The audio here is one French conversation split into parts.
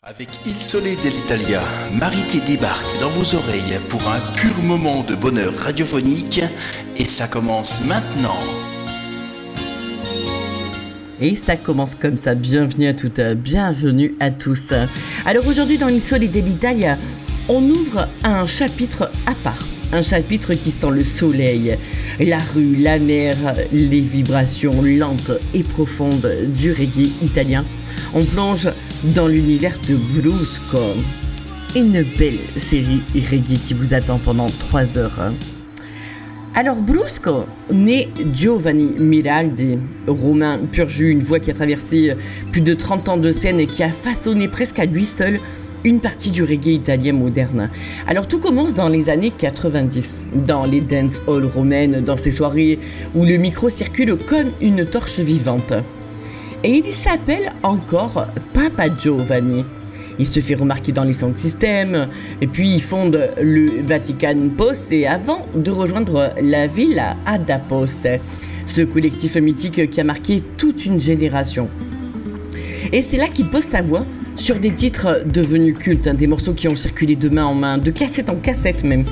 Avec Il Sole dell'Italia, Marité débarque dans vos oreilles pour un pur moment de bonheur radiophonique et ça commence maintenant. Et ça commence comme ça, bienvenue à toutes, bienvenue à tous. Alors aujourd'hui dans Il Sole dell'Italia, on ouvre un chapitre à part. Un chapitre qui sent le soleil, la rue, la mer, les vibrations lentes et profondes du reggae italien. On plonge dans l'univers de Brusco. Une belle série reggae qui vous attend pendant 3 heures. Alors Brusco, né Giovanni Miraldi, romain pur jus, une voix qui a traversé plus de 30 ans de scène et qui a façonné presque à lui seul une partie du reggae italien moderne. Alors tout commence dans les années 90, dans les dance halls romaines, dans ces soirées où le micro circule comme une torche vivante. Et il s'appelle encore Papa Giovanni. Il se fait remarquer dans les sound systems, et puis il fonde le Vatican Posse avant de rejoindre la Villa Ada Posse, ce collectif mythique qui a marqué toute une génération. Et c'est là qu'il pose sa voix sur des titres devenus cultes, des morceaux qui ont circulé de main en main, de cassette en cassette même.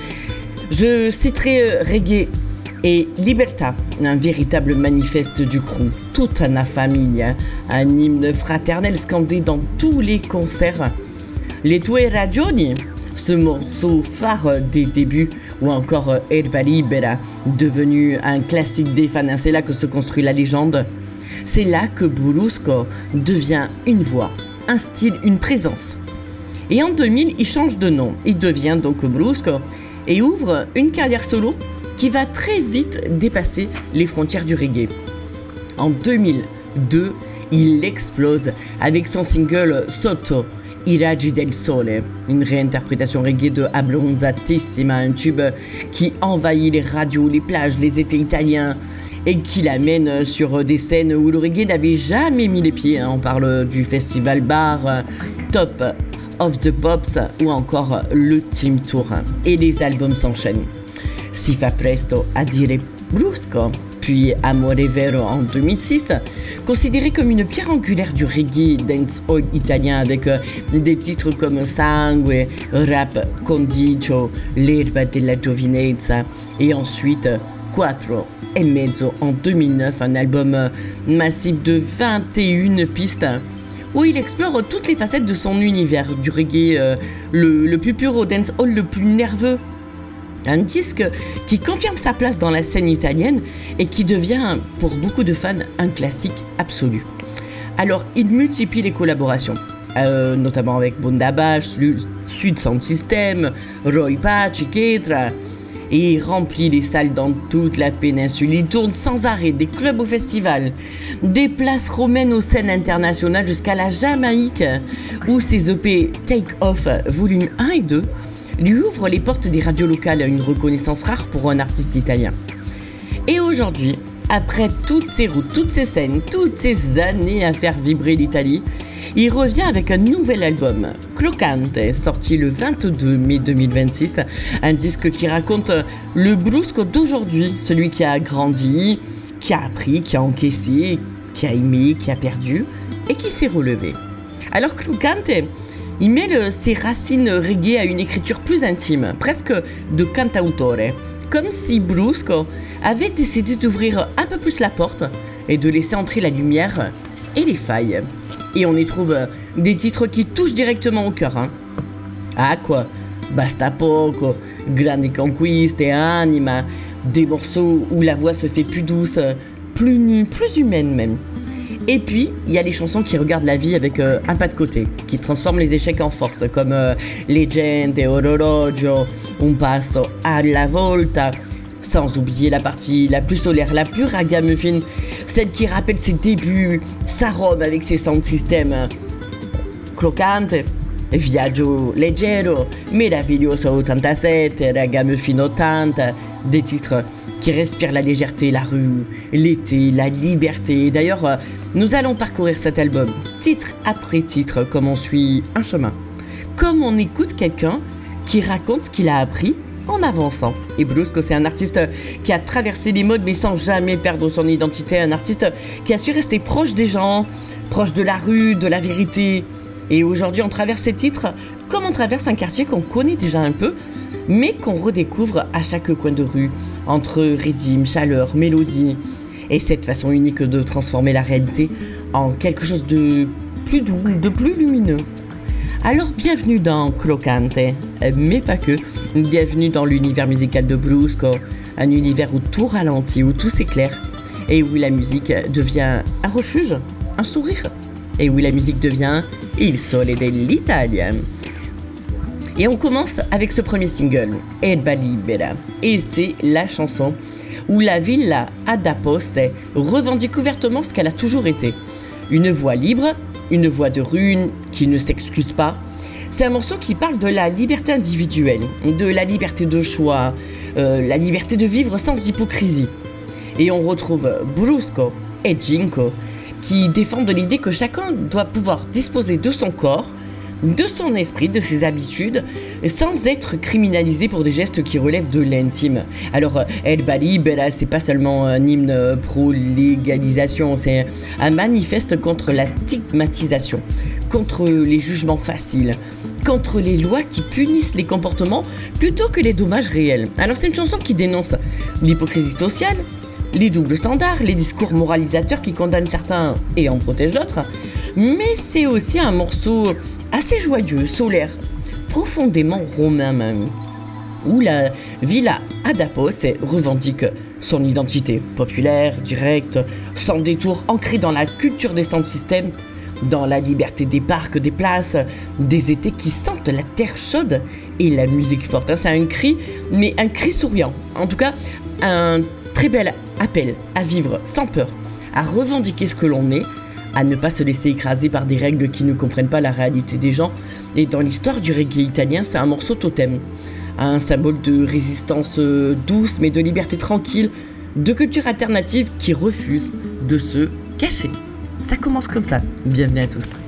Je citerai Reggae et Libertà, un véritable manifeste du crew, toute una famiglia, un hymne fraternel scandé dans tous les concerts. Les Tue Ragioni, ce morceau phare des débuts, ou encore Erba Libera, devenu un classique des fans, c'est là que se construit la légende. C'est là que Brusco devient une voix, un style, une présence. Et en 2000, il change de nom. Il devient donc Brusco et ouvre une carrière solo qui va très vite dépasser les frontières du reggae. En 2002, il explose avec son single Sotto i raggi del sole, une réinterprétation reggae de Abbronzatissima, un tube qui envahit les radios, les plages, les étés italiens, et qui l'amène sur des scènes où le reggae n'avait jamais mis les pieds. On parle du Festival Bar, Top of the Pops ou encore le Team Tour. Et les albums s'enchaînent. Si fa presto a dire Brusco, puis Amore Vero en 2006, considéré comme une pierre angulaire du reggae dancehall italien avec des titres comme Sangue, Rap Condicio, L'erba della giovinezza et ensuite Quattro e mezzo en 2009, un album massif de 21 pistes où il explore toutes les facettes de son univers, du reggae le plus pur au dancehall le plus nerveux. Un disque qui confirme sa place dans la scène italienne et qui devient pour beaucoup de fans un classique absolu. Alors il multiplie les collaborations, notamment avec Bondabash, Sud Sound System, Roy Paci, Ketra. Et il remplit les salles dans toute la péninsule. Il tourne sans arrêt des clubs au festival, des places romaines aux scènes internationales jusqu'à la Jamaïque, où ses EP Take Off volume 1 et 2 lui ouvrent les portes des radios locales, une reconnaissance rare pour un artiste italien. Et aujourd'hui, après toutes ces routes, toutes ces scènes, toutes ces années à faire vibrer l'Italie, il revient avec un nouvel album, Croccante, sorti le 22 mai 2026, un disque qui raconte le Brusco d'aujourd'hui, celui qui a grandi, qui a appris, qui a encaissé, qui a aimé, qui a perdu et qui s'est relevé. Alors Croccante, il mêle ses racines reggae à une écriture plus intime, presque de cantautore, comme si Brusco avait décidé d'ouvrir un peu plus la porte et de laisser entrer la lumière et les failles. Et on y trouve des titres qui touchent directement au cœur. Aqua, Basta Poco, Grandi Conquiste, Anima, des morceaux où la voix se fait plus douce, plus nue, plus humaine même. Et puis, il y a les chansons qui regardent la vie avec un pas de côté, qui transforment les échecs en force, comme Legende, Orologio, Un passo alla volta, sans oublier la partie la plus solaire, la plus ragamuffin, celle qui rappelle ses débuts, sa robe avec ses sound systems. Croccante, Viaggio leggero, Meraviglioso 87, Ragamuffin 80, des titres qui respirent la légèreté, la rue, l'été, la liberté. D'ailleurs, nous allons parcourir cet album, titre après titre, comme on suit un chemin. Comme on écoute quelqu'un qui raconte ce qu'il a appris en avançant. Et Brusco, c'est un artiste qui a traversé les modes mais sans jamais perdre son identité, un artiste qui a su rester proche des gens, proche de la rue, de la vérité, Et aujourd'hui, on traverse ces titres comme on traverse un quartier qu'on connaît déjà un peu, mais qu'on redécouvre à chaque coin de rue, entre rythme, chaleur, mélodie, et cette façon unique de transformer la réalité en quelque chose de plus doux, de plus lumineux. Alors bienvenue dans Croccante, mais pas que, bienvenue dans l'univers musical de Brusco, un univers où tout ralentit, où tout s'éclaire, et où la musique devient un refuge, un sourire, et où la musique devient Il Sole dell'Italia. Et on commence avec ce premier single, Erba Libera, et c'est la chanson où la Villa Adaposte revendique ouvertement ce qu'elle a toujours été. Une voix libre, une voix de rue qui ne s'excuse pas. C'est un morceau qui parle de la liberté individuelle, de la liberté de choix, la liberté de vivre sans hypocrisie. Et on retrouve Brusco et Ginko qui défendent l'idée que chacun doit pouvoir disposer de son corps, de son esprit, de ses habitudes, sans être criminalisé pour des gestes qui relèvent de l'intime. Alors, Erba Libera, c'est pas seulement un hymne pro-légalisation, c'est un manifeste contre la stigmatisation, contre les jugements faciles, contre les lois qui punissent les comportements plutôt que les dommages réels. Alors, c'est une chanson qui dénonce l'hypocrisie sociale, les doubles standards, les discours moralisateurs qui condamnent certains et en protègent d'autres, mais c'est aussi un morceau assez joyeux, solaire, profondément romain même, où la Villa Adaposte revendique son identité populaire, directe, sans détour, ancrée dans la culture des sound systems, dans la liberté des parcs, des places, des étés qui sentent la terre chaude et la musique forte. C'est un cri, mais un cri souriant. En tout cas, un très bel appel à vivre sans peur, à revendiquer ce que l'on est, à ne pas se laisser écraser par des règles qui ne comprennent pas la réalité des gens. Et dans l'histoire du reggae italien, c'est un morceau totem, un symbole de résistance douce, mais de liberté tranquille, de culture alternative qui refuse de se cacher. Ça commence comme ça. Bienvenue à tous.